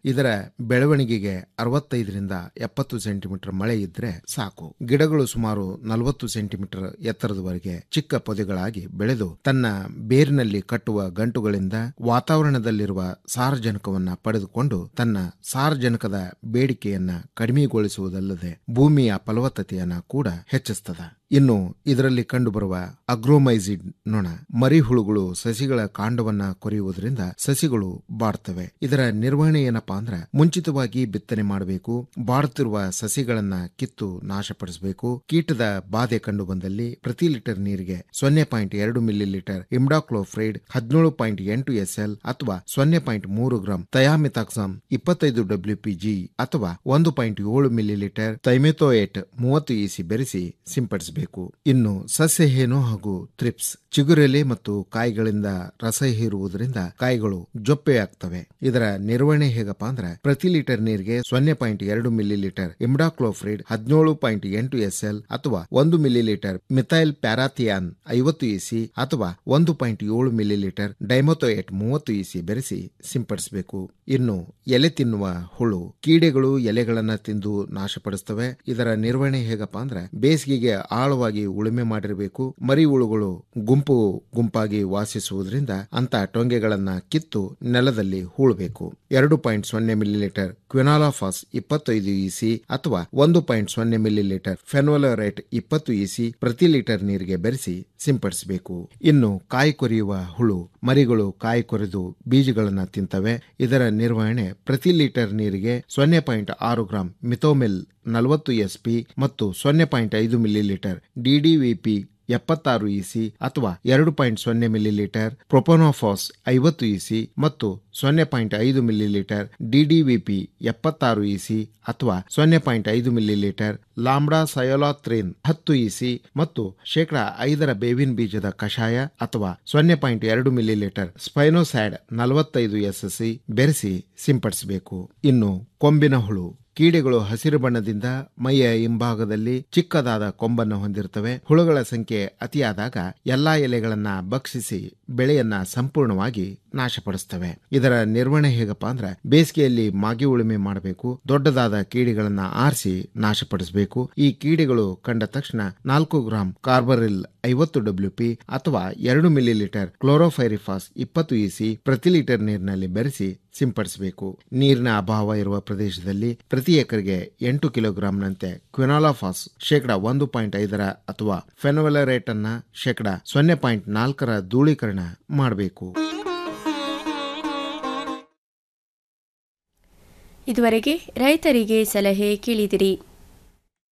ಇದರ ಬೆಳವಣಿಗೆಗೆ 65ರಿಂದ 70 ಸೆಂಟಿಮೀಟರ್ ಮಳೆ ಇದ್ರೆ ಸಾಕು. ಗಿಡಗಳು ಸುಮಾರು 40 ಸೆಂಟಿಮೀಟರ್ ಎತ್ತರದವರೆಗೆ ಚಿಕ್ಕ ಪೊದೆಗಳಾಗಿ ಬೆಳೆದು ತನ್ನ ಬೇರಿನಲ್ಲಿ ಕಟ್ಟುವ ಗಂಟುಗಳಿಂದ ವಾತಾವರಣದಲ್ಲಿರುವ ಸಾರಜನಕವನ್ನ ಪಡೆದುಕೊಂಡು ತನ್ನ ಸಾರಜನಕದ ಬೇಡಿಕೆಯನ್ನ ಕಡಿಮೆಗೊಳಿಸುವುದಲ್ಲದೆ ಭೂಮಿಯ ಫಲವತ್ತತೆಯನ್ನ ಕೂಡ ಹೆಚ್ಚಿಸ್ತದ. ಇನ್ನು ಇದರಲ್ಲಿ ಕಂಡುಬರುವ ಅಗ್ರೋಮೈಸಿಡ್ ನೊಣ ಮರಿಹುಳುಗಳು ಸಸಿಗಳ ಕಾಂಡವನ್ನ ಕೊರೆಯುವುದರಿಂದ ಸಸಿಗಳು ಬಾಡ್ತವೆ. ಇದರ ನಿರ್ವಹಣೆ ಏನಪ್ಪಾ ಅಂದ್ರ ಮುಂಚಿತವಾಗಿ ಬಿತ್ತನೆ ಮಾಡಬೇಕು. ಬಾಡುತ್ತಿರುವ ಸಸಿಗಳನ್ನ ಕಿತ್ತು ನಾಶಪಡಿಸಬೇಕು. ಕೀಟದ ಬಾಧೆ ಕಂಡು ಬಂದಲ್ಲಿ ಪ್ರತಿ ಲೀಟರ್ ನೀರಿಗೆ 0.2 ಮಿಲಿಲೀಟರ್ ಇಮ್ಡಾಕ್ಲೋಫ್ರೇಡ್ 17.8 SL ಅಥವಾ 0.3 ಗ್ರಾಂ ಥಯಾಮಿಥಾಕ್ಸಾಮ್ 25 WPG ಅಥವಾ 1.7 ಮಿಲಿಲೀಟರ್ ಥೈಮೆಥೋಯೇಟ್ 30 EC ಬೆರೆಸಿ ಸಿಂಪಡಿಸಬೇಕು. ಇನ್ನು ಸಸ್ಯ ಹೇನು ಹಾಗೂ ಥ್ರಿಪ್ಸ್ ಚಿಗುರೆಲೆ ಮತ್ತು ಕಾಯಿಗಳಿಂದ ರಸ ಹೀರುವುದರಿಂದ ಕಾಯಿಗಳು ಜೊಪ್ಪೆಯಾಗ್ತವೆ. ಇದರ ನಿರ್ವಹಣೆ ಹೇಗಪ್ಪಾ ಅಂದ್ರೆ ಪ್ರತಿ ಲೀಟರ್ ನೀರಿಗೆ 0.2 ಮಿಲಿಲೀಟರ್ ಇಮ್ಡಾಕ್ಲೋಫ್ರೇಡ್ 17.8 SL ಅಥವಾ 1 ಮಿಲಿಲೀಟರ್ ಮಿಥೈಲ್ ಪ್ಯಾರಾಥಿಯಾನ್ 50 EC ಅಥವಾ 1.7 ಮಿಲಿಲೀಟರ್ ಡೈಮೊಥೋಯೇಟ್ 30 EC ಬೆರೆಸಿ ಸಿಂಪಡಿಸಬೇಕು. ಇನ್ನು ಎಲೆ ತಿನ್ನುವ ಹುಳು ಕೀಡೆಗಳು ಎಲೆಗಳನ್ನ ತಿಂದು ನಾಶಪಡಿಸ್ತವೆ. ಇದರ ನಿರ್ವಹಣೆ ಹೇಗಪ್ಪಾ ಅಂದ್ರೆ ಬೇಸಿಗೆಗೆ ಆಳವಾಗಿ ಉಳುಮೆ ಮಾಡಿರಬೇಕು. ಮರಿ ಹುಳುಗಳು ಗುಂಪಾಗಿ ವಾಸಿಸುವುದರಿಂದ ಅಂತ ಟೊಂಗೆಗಳನ್ನ ಕಿತ್ತು ನೆಲದಲ್ಲಿ ಹೂಳಬೇಕು. 2.0 ಮಿಲಿಲೀಟರ್ ಕ್ವಿನಾಲಾಫಾಸ್ 25 EC ಅಥವಾ 1.0 ಮಿಲಿಲೀಟರ್ ಫೆನೋಲರೇಟ್ 20 EC ಪ್ರತಿ ಲೀಟರ್ ನೀರಿಗೆ ಬೆರೆಸಿ ಸಿಂಪಡಿಸಬೇಕು. ಇನ್ನು ಕಾಯಿ ಕೊರೆಯುವ ಹುಳು ಮರಿಗಳು ಕಾಯಿ ಕೊರೆದು ಬೀಜಗಳನ್ನ ತಿಂತವೆ. ಇದರ ನಿರ್ವಹಣೆ ಪ್ರತಿ ಲೀಟರ್ ನೀರಿಗೆ 0.6 ಗ್ರಾಂ ಮಿಥೋಮಿಲ್ 40 SP ಮತ್ತು 0.5 ಮಿಲಿಲೀಟರ್ DDVP 76 EC ಅಥವಾ 2.0 ಮಿಲಿಲೀಟರ್ ಪ್ರೊಪೊನೋಫಾಸ್ 50 EC ಮತ್ತು 0.5 ಮಿಲಿಲೀಟರ್ DDVP 76 EC ಅಥವಾ 0.5 ಮಿಲಿಲೀಟರ್ ಲಾಂಬ್ಡಾ ಸಯೋಲಾತ್ರಿನ್ 10 EC ಮತ್ತು 5% ಬೇವಿನ ಬೀಜದ ಕಷಾಯ ಅಥವಾ 0.2 ಮಿಲಿಲೀಟರ್ ಸ್ಪೈನೋಸ್ಯಾಡ್ 45 SC ಬೆರೆಸಿ ಸಿಂಪಡಿಸಬೇಕು. ಇನ್ನು ಕೊಂಬಿನ ಹುಳು ಕೀಡೆಗಳು ಹಸಿರು ಬಣ್ಣದಿಂದ ಮೈಯ ಹಿಂಭಾಗದಲ್ಲಿ ಚಿಕ್ಕದಾದ ಕೊಂಬನ್ನು ಹೊಂದಿರುತ್ತವೆ. ಹುಳುಗಳ ಸಂಖ್ಯೆ ಅತಿಯಾದಾಗ ಎಲ್ಲಾ ಎಲೆಗಳನ್ನ ಭಕ್ಷಿಸಿ ಬೆಳೆಯನ್ನ ಸಂಪೂರ್ಣವಾಗಿ ನಾಶಪಡಿಸ್ತವೆ. ಇದರ ನಿರ್ವಹಣೆ ಹೇಗಪ್ಪಾ ಅಂದ್ರೆ ಬೇಸಿಗೆಯಲ್ಲಿ ಮಾಗಿ ಉಳುಮೆ ಮಾಡಬೇಕು. ದೊಡ್ಡದಾದ ಕೀಡೆಗಳನ್ನ ಆರಿಸಿ ನಾಶಪಡಿಸಬೇಕು. ಈ ಕೀಡೆಗಳು ಕಂಡ ತಕ್ಷಣ 4 ಗ್ರಾಂ ಕಾರ್ಬರಿಲ್ 50 WP ಅಥವಾ 2 ಮಿಲಿಲೀಟರ್ ಕ್ಲೋರೋಫೈರಿಫಾಸ್ 20 EC ಪ್ರತಿ ಲೀಟರ್ ನೀರಿನಲ್ಲಿ ಬೆರೆಸಿ ಸಿಂಪಡಿಸಬೇಕು. ನೀರಿನ ಅಭಾವ ಇರುವ ಪ್ರದೇಶದಲ್ಲಿ ಪ್ರತಿ ಎಕರೆಗೆ 8 ಕಿಲೋಗ್ರಾಂನಂತೆ ಕ್ವಿನಾಲಾಫಾಸ್ 1.5 ಅಥವಾ ಫೆನೋವಲರೇಟ್ ಅನ್ನ 0.4 ಧೂಳೀಕರಣ ಮಾಡಬೇಕು. ಇದುವರೆಗೆ ರೈತರಿಗೆ ಸಲಹೆ ಕೇಳಿದಿರಿ.